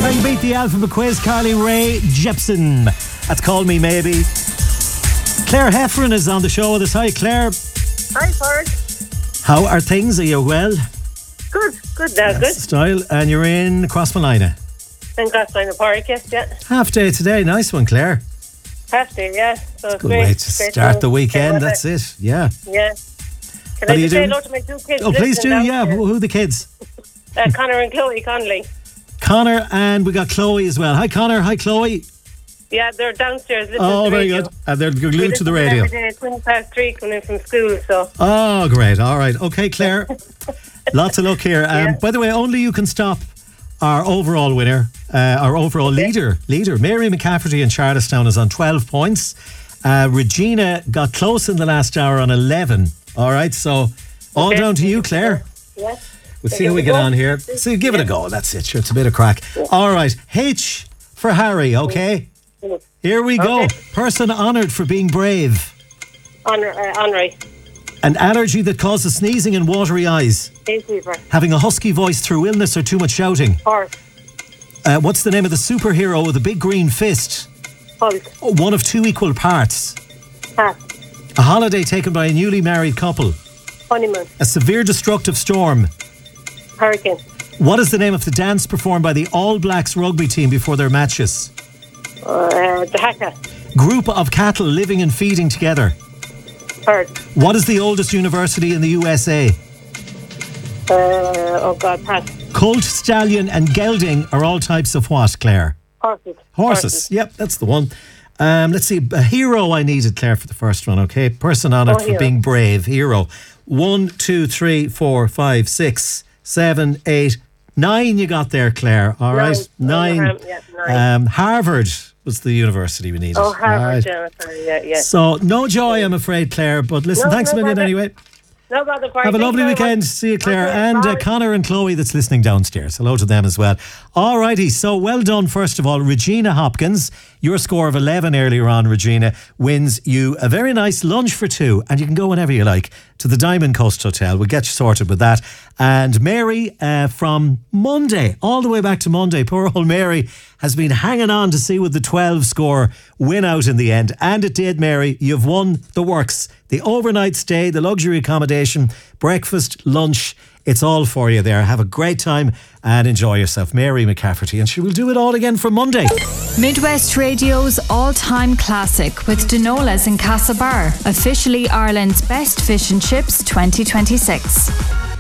Trying to beat the alphabet quiz, Carly Rae Jepsen. That's Call Me Maybe. Claire Heffron is on the show with us. Hi, Claire. Hi, Ford. How are things? Are you well? Good now, good. Style. And you're in Crossmolina. In Crossmolina Park, yes, yeah. Half day today. Nice one, Claire. Half day, yeah. So it's Good great. way to start the weekend. That's it. Yeah. Yeah. Can What I are you just say doing? hello to my two kids? Oh, please do. listening Yeah. downstairs? Who are the kids? Connor and Chloe Conley. Connor, and we got Chloe as well. Hi, Connor. Hi, Chloe. Yeah, they're downstairs listening Oh, to the very radio. good. And they're We glued to the listen radio. every day, 3:20 coming in from school, so. Oh, great. All right. Okay, Claire. Lots of luck here. Yeah. By the way, only you can stop our overall winner, our overall leader, Mary McCafferty in Charlestown is on 12 points. Regina got close in the last hour on 11. All right, so all down to you, Claire. Yeah. We'll see how we get on here. So give it a go. That's it. Sure, it's a bit of crack. All right. H for Harry, okay? Here we go. Okay. Person honoured for being brave. Henry. An allergy that causes sneezing and watery eyes. Hay fever. Having a husky voice through illness or too much shouting. Horse. What's the name of the superhero with a big green fist? Hulk. One of two equal parts. Hat. A holiday taken by a newly married couple. Honeymoon. A severe destructive storm. Hurricane. What is the name of the dance performed by the All Blacks rugby team before their matches? The Hacker. Group of cattle living and feeding together. Herd. What is the oldest university in the USA? Pass. Colt, stallion and gelding are all types of what, Claire? Horses. Yep, that's the one. Let's see. A hero I needed, Claire, for the first one, okay? Person honoured for hero. being brave. Hero. 1, 2, 3, 4, 5, 6, 7, 8, 9 you got there, Claire. All right. 9. Yeah, 9. Harvard was the university we needed. Oh, Harvard, All right. yeah, sorry, yeah. So, no joy, I'm afraid, Claire. But listen, No, thanks a no million bother. anyway. No bother, Ford. Have a Thank lovely you very weekend. much. See you, Claire. Okay, And bye. Connor and Chloe that's listening downstairs. Hello to them as well. All righty. So well done, first of all. Regina Hopkins, your score of 11 earlier on, Regina, wins you a very nice lunch for two. And you can go whenever you like to the Diamond Coast Hotel. We'll get you sorted with that. And Mary, from Monday, all the way back to Monday, poor old Mary has been hanging on to see would the 12 score win out in the end. And it did, Mary. You've won the works. The overnight stay, the luxury accommodation, breakfast, lunch, it's all for you there. Have a great time and enjoy yourself. Mary McCafferty, and she will do it all again from Monday. Midwest Radio's all-time classic with Denola's in Castlebar, officially Ireland's best fish and chips 2026.